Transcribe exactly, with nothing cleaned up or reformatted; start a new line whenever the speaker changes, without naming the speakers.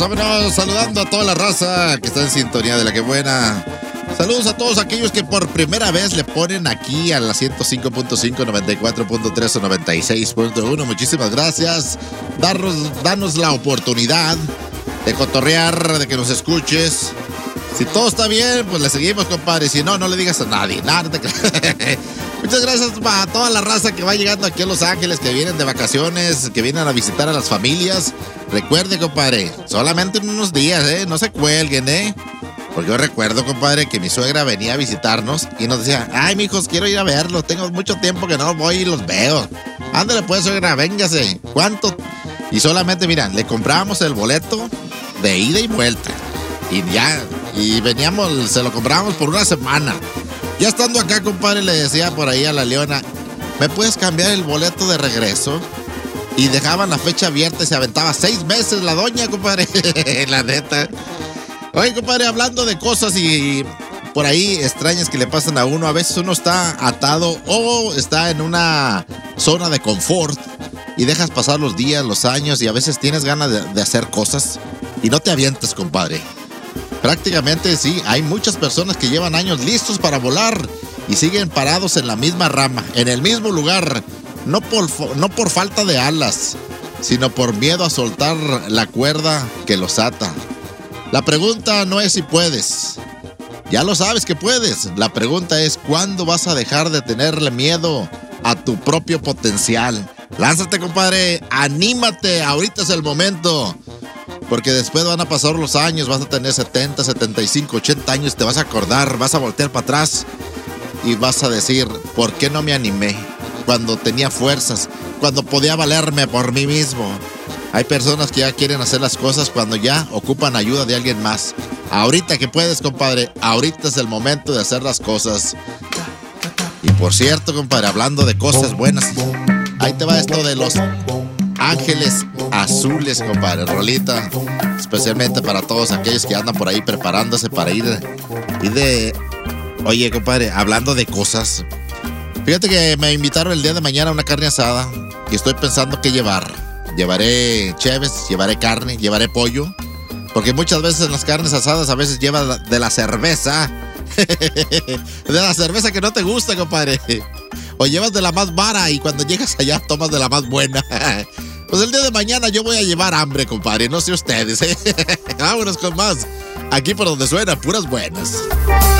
Vámonos saludando a toda la raza que está en sintonía de La Que Buena. Saludos a todos aquellos que por primera vez le ponen aquí a la ciento cinco punto cinco, noventa y cuatro punto tres o noventa y seis punto uno. Muchísimas gracias. Darnos, danos la oportunidad de cotorrear, de que nos escuches. Si todo está bien, pues le seguimos, compadre. Si no, no le digas a nadie. Nada, te... Muchas gracias a toda la raza que va llegando aquí a Los Ángeles, que vienen de vacaciones, que vienen a visitar a las familias. Recuerde, compadre, solamente en unos días, ¿eh? No se cuelguen, ¿eh? Porque yo recuerdo, compadre, que mi suegra venía a visitarnos y nos decía, ay, mijos, quiero ir a verlos. Tengo mucho tiempo que no voy y los veo. Ándale, pues, suegra, véngase. ¿Cuánto? Y solamente, mira, le comprábamos el boleto de ida y vuelta. Y ya, y veníamos, se lo comprábamos por una semana. Ya estando acá, compadre, le decía por ahí a la Leona, ¿me puedes cambiar el boleto de regreso? Y dejaban la fecha abierta y se aventaba seis meses la doña, compadre. La neta. Oye, compadre, hablando de cosas y por ahí extrañas que le pasan a uno, a veces uno está atado o está en una zona de confort y dejas pasar los días, los años y a veces tienes ganas de, de hacer cosas y no te avientas, compadre. Prácticamente sí, hay muchas personas que llevan años listos para volar y siguen parados en la misma rama, en el mismo lugar, no por, no por falta de alas, sino por miedo a soltar la cuerda que los ata. La pregunta no es si puedes, ya lo sabes que puedes. La pregunta es ¿cuándo vas a dejar de tenerle miedo a tu propio potencial? Lánzate, compadre, anímate, ahorita es el momento. Porque después van a pasar los años, vas a tener setenta, setenta y cinco, ochenta años, te vas a acordar, vas a voltear para atrás y vas a decir, ¿por qué no me animé? Cuando tenía fuerzas, cuando podía valerme por mí mismo. Hay personas que ya quieren hacer las cosas cuando ya ocupan ayuda de alguien más. Ahorita que puedes, compadre, ahorita es el momento de hacer las cosas. Y por cierto, compadre, hablando de cosas buenas, ahí te va esto de Los Ángeles Azules, compadre, rolita, especialmente para todos aquellos que andan por ahí preparándose para ir, ir de... Oye, compadre, hablando de cosas, fíjate que me invitaron el día de mañana a una carne asada y estoy pensando qué llevar. Llevaré cheves, llevaré carne, llevaré pollo, porque muchas veces en las carnes asadas a veces lleva de la cerveza, de la cerveza que no te gusta, compadre, o llevas de la más vara y cuando llegas allá tomas de la más buena. Pues el día de mañana yo voy a llevar hambre, compadre, no sé ustedes, ¿eh? Vámonos con más, aquí por donde suena, puras buenas.